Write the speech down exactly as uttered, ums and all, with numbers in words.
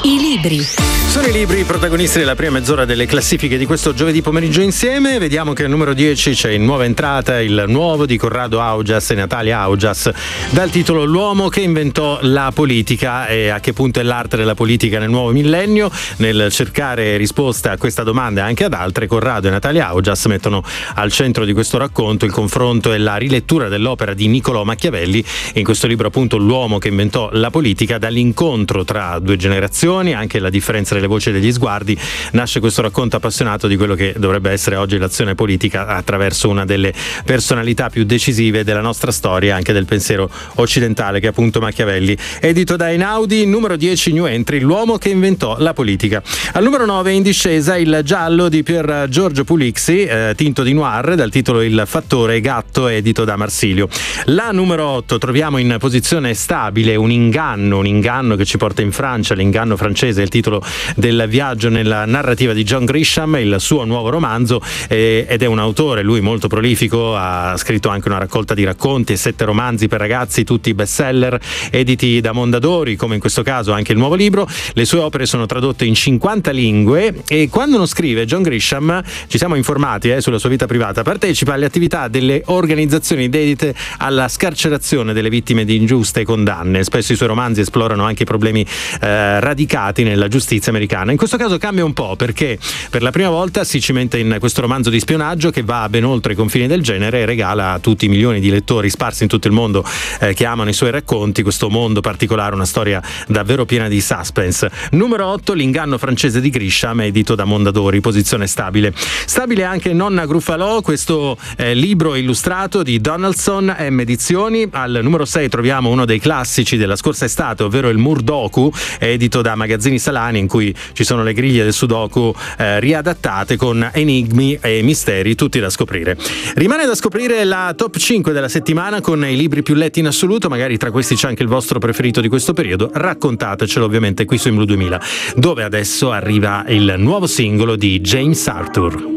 I libri. Sono i libri i protagonisti della prima mezz'ora delle classifiche di questo giovedì pomeriggio insieme. Vediamo che al numero dieci c'è in nuova entrata il nuovo di Corrado Augias e Natalia Augias dal titolo L'uomo che inventò la politica, e a che punto è l'arte della politica nel nuovo millennio. Nel cercare risposta a questa domanda e anche ad altre, Corrado e Natalia Augias mettono al centro di questo racconto il confronto e la rilettura dell'opera di Niccolò Machiavelli. In questo libro appunto L'uomo che inventò la politica, dall'incontro tra due generazioni, anche la differenza delle voci e degli sguardi, nasce questo racconto appassionato di quello che dovrebbe essere oggi l'azione politica attraverso una delle personalità più decisive della nostra storia, anche del pensiero occidentale, che è appunto Machiavelli. Edito da Einaudi, numero dieci new entry, L'uomo che inventò la politica. Al numero nove in discesa il giallo di Pier Giorgio Pulixi, eh, tinto di noir, dal titolo Il fattore gatto, edito da Marsilio. La numero otto troviamo in posizione stabile un inganno, un inganno che ci porta in Francia, l'inganno francese, il titolo del viaggio nella narrativa di John Grisham, il suo nuovo romanzo, eh, ed è un autore, lui molto prolifico, ha scritto anche una raccolta di racconti e sette romanzi per ragazzi, tutti bestseller, editi da Mondadori, come in questo caso anche il nuovo libro. Le sue opere sono tradotte in cinquanta lingue e quando non scrive John Grisham, ci siamo informati eh, sulla sua vita privata, partecipa alle attività delle organizzazioni dedite alla scarcerazione delle vittime di ingiuste condanne. Spesso i suoi romanzi esplorano anche i problemi eh, radicati nella giustizia americana. In questo caso cambia un po', perché per la prima volta si cimenta in questo romanzo di spionaggio che va ben oltre i confini del genere e regala a tutti i milioni di lettori sparsi in tutto il mondo eh, che amano i suoi racconti questo mondo particolare, una storia davvero piena di suspense. Numero otto, L'inganno francese di Grisham, edito da Mondadori, posizione stabile. Stabile anche Nonna Gruffalò, questo eh, libro illustrato di Donaldson M Edizioni. Al numero sei troviamo uno dei classici della scorsa estate, ovvero il Murdoku, edito da Magazzini Salani, in cui ci sono le griglie del Sudoku eh, riadattate con enigmi e misteri tutti da scoprire. Rimane da scoprire la top cinque della settimana con i libri più letti in assoluto, magari tra questi c'è anche il vostro preferito di questo periodo. Raccontatecelo ovviamente qui su In Blu duemila, dove adesso arriva il nuovo singolo di James Arthur.